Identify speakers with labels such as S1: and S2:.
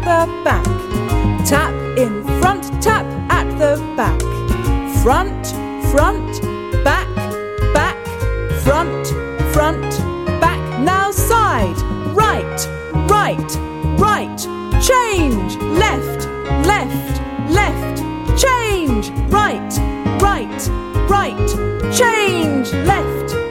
S1: the back. Tap in front, tap at the back. Front, front, back, back, front, front, back. Now side, right, right, right. Change, left, left, left. Change, right, right, right. Change, left,